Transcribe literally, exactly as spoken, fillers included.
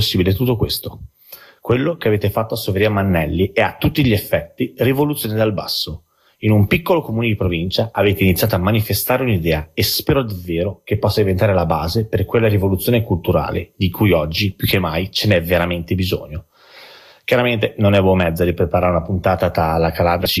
possibile tutto questo. Quello che avete fatto a Soveria Mannelli è a tutti gli effetti rivoluzione dal basso. In un piccolo comune di provincia avete iniziato a manifestare un'idea e spero davvero che possa diventare la base per quella rivoluzione culturale di cui oggi più che mai ce n'è veramente bisogno. Chiaramente non avevo mezza di preparare una puntata tra la Calabria